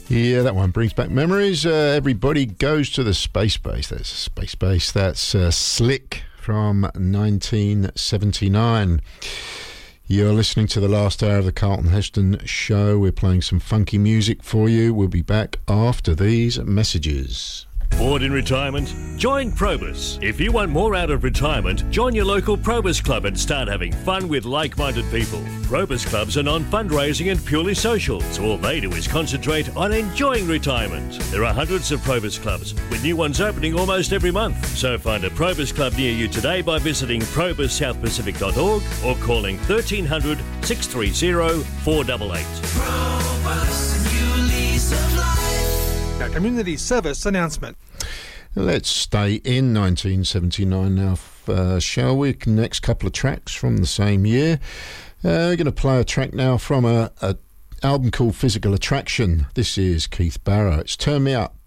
Yeah, that one brings back memories. Everybody goes to the space base. That's space base. That's Slick from 1979. You're listening to the last hour of the Carlton Heston show. We're playing some funky music for you. We'll be back after these messages. Bored in retirement? Join Probus. If you want more out of retirement, join your local Probus Club and start having fun with like-minded people. Probus Clubs are non-fundraising and purely social, so all they do is concentrate on enjoying retirement. There are hundreds of Probus Clubs, with new ones opening almost every month. So find a Probus Club near you today by visiting probussouthpacific.org or calling 1300 630 488. Probus, new lease of life. A community service announcement. Let's stay in 1979 now, shall we? Next couple of tracks from the same year. We're going to play a track now from a album called Physical Attraction. This is Keith Barrow. It's Turn Me Up.